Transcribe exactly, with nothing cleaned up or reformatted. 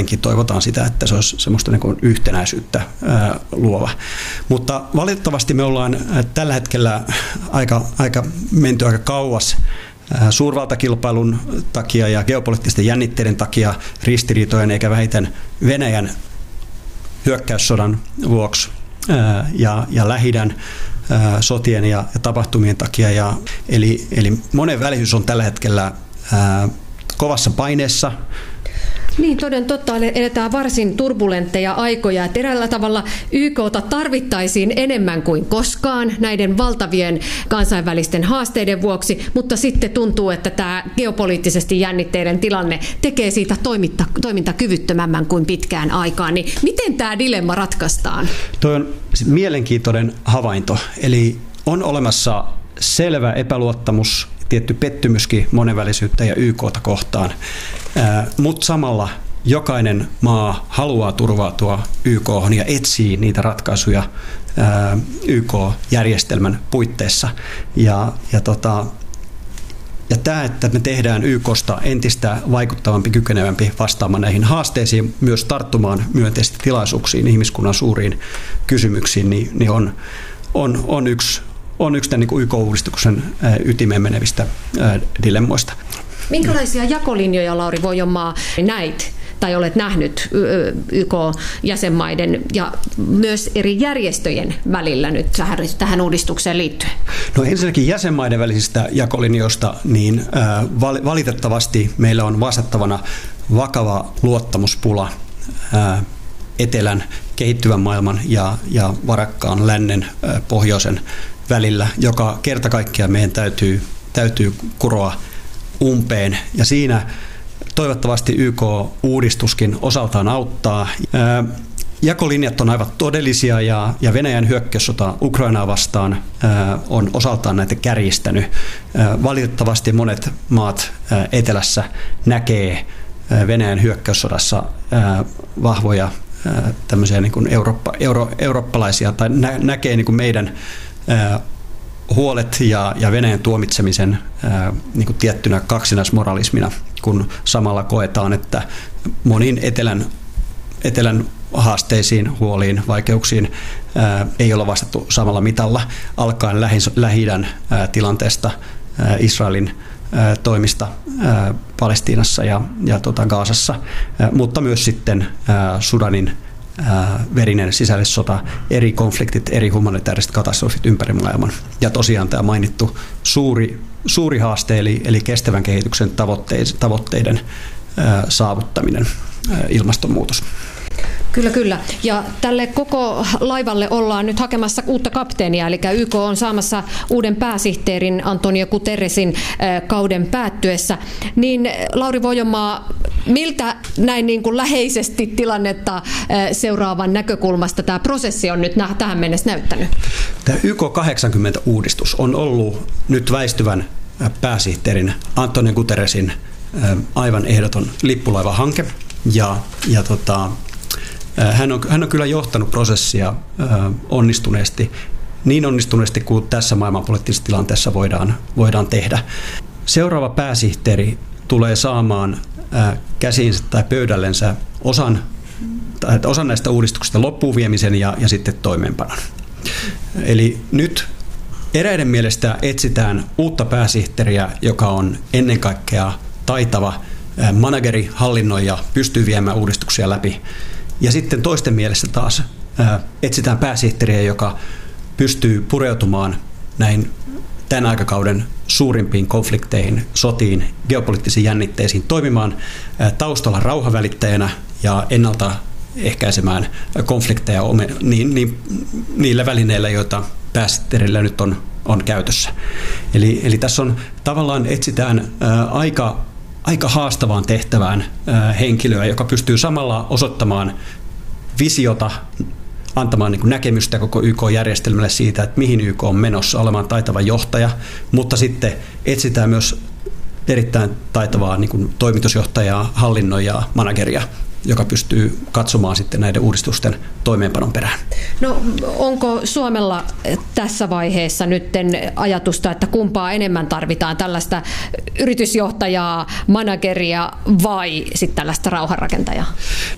edelleenkin toivotaan sitä, että se olisi semmoista niin kuin yhtenäisyyttä ää, luova. Mutta valitettavasti me ollaan tällä hetkellä aika, aika menty aika kauas suurvaltakilpailun takia ja geopoliittisten jännitteiden takia, ristiriitojen eikä vähiten Venäjän hyökkäyssodan vuoksi ja, ja Lähi-idän sotien ja, ja tapahtumien takia. Ja, eli, eli monenvälisyys on tällä hetkellä ää, kovassa paineessa. Niin, toden totta, eletään varsin turbulentteja aikoja, että eräällä tavalla Y K:ta tarvittaisiin enemmän kuin koskaan näiden valtavien kansainvälisten haasteiden vuoksi, mutta sitten tuntuu, että tämä geopoliittisesti jännitteiden tilanne tekee siitä toiminta, toimintakyvyttömämmän kuin pitkään aikaan. Niin miten tämä dilemma ratkaistaan? Tuo on mielenkiintoinen havainto, eli on olemassa selvä epäluottamus, tietty pettymyskin monenvälisyyttä ja Y K:ta kohtaan, mutta samalla jokainen maa haluaa turvautua Y K:hon ja etsii niitä ratkaisuja Y K-järjestelmän puitteissa. Ja, ja, tota, ja tämä, että me tehdään Y K:sta entistä vaikuttavampi, kykenevämpi vastaamaan näihin haasteisiin, myös tarttumaan myönteisesti tilaisuuksiin, ihmiskunnan suuriin kysymyksiin, niin, niin on, on, on yksi on yksi tämän niin Y K-uudistuksen ytimeen menevistä dilemmoista. Minkälaisia jakolinjoja, Lauri Voionmaa, näit tai olet nähnyt Y K-jäsenmaiden ja myös eri järjestöjen välillä nyt tähän uudistukseen liittyen? No ensinnäkin jäsenmaiden välisistä jakolinjoista, niin valitettavasti meillä on vastattavana vakava luottamuspula etelän kehittyvän maailman ja, ja varakkaan lännen pohjoisen välillä, joka kerta kaikkiaan meidän täytyy, täytyy kuroa umpeen. Ja siinä toivottavasti Y K-uudistuskin osaltaan auttaa. Jakolinjat on aivan todellisia ja, ja Venäjän hyökkäyssota Ukrainaa vastaan on osaltaan näitä kärjistänyt. Valitettavasti monet maat etelässä näkee Venäjän hyökkäyssodassa vahvoja tämmöisiä niin kuin Eurooppa, euro, eurooppalaisia tai nä, näkee niin kuin meidän ää, huolet ja, ja Venäjän tuomitsemisen ää, niin kuin tiettynä kaksinaismoralismina, kun samalla koetaan, että moniin etelän, etelän haasteisiin, huoliin, vaikeuksiin ää, ei olla vastattu samalla mitalla, alkaen Lähi-idän ää, tilanteesta, ää, Israelin ää, toimista ää, Palestiinassa ja, ja tota, Gazassa, ää, mutta myös sitten ää, Sudanin ää, verinen sisällissota, eri konfliktit, eri humanitaariset katastrofit ympäri maailman. Ja tosiaan tämä mainittu suuri, suuri haaste, eli, eli kestävän kehityksen tavoitteiden, tavoitteiden ää, saavuttaminen, ää, ilmastonmuutos. Kyllä, kyllä. Ja tälle koko laivalle ollaan nyt hakemassa uutta kapteenia, eli Y K on saamassa uuden pääsihteerin Antonio Guterresin kauden päättyessä. Niin Lauri Voionmaa, miltä näin niin kuin läheisesti tilannetta seuraavan näkökulmasta tämä prosessi on nyt tähän mennessä näyttänyt? Tämä Y K kahdeksankymmentä-uudistus on ollut nyt väistyvän pääsihteerin Antonio Guterresin aivan ehdoton lippulaivahanke. Ja, ja tota, Hän on, hän on kyllä johtanut prosessia onnistuneesti, niin onnistuneesti kuin tässä maailmanpoliittisessa tilanteessa voidaan, voidaan tehdä. Seuraava pääsihteeri tulee saamaan käsiinsä tai pöydällensä osan, tai osan näistä uudistuksista loppuun viemisen ja, ja sitten toimeenpanon. Eli nyt eräiden mielestä etsitään uutta pääsihteeriä, joka on ennen kaikkea taitava manageri, hallinnoija, pystyy viemään uudistuksia läpi. Ja sitten toisten mielessä taas ää, etsitään pääsihteeriä, joka pystyy pureutumaan näihin tämän aikakauden suurimpiin konflikteihin, sotiin, geopoliittisiin jännitteisiin, toimimaan ää, taustalla rauhanvälittäjänä ja ennaltaehkäisemään konflikteja niin, niin, niillä välineillä, joita pääsihteerillä nyt on, on käytössä. Eli, eli tässä on tavallaan etsitään ää, aika aika haastavaan tehtävään henkilöä, joka pystyy samalla osoittamaan visiota, antamaan niin kuin näkemystä koko Y K-järjestelmälle siitä, että mihin Y K on menossa, olemaan taitava johtaja, mutta sitten etsitään myös erittäin taitavaa niin kuin toimitusjohtajaa, hallinnoijaa, manageria, joka pystyy katsomaan sitten näiden uudistusten toimeenpanon perään. No onko Suomella tässä vaiheessa nyt ajatusta, että kumpaa enemmän tarvitaan, tällaista yritysjohtajaa, manageria vai sitten tällaista rauhanrakentajaa?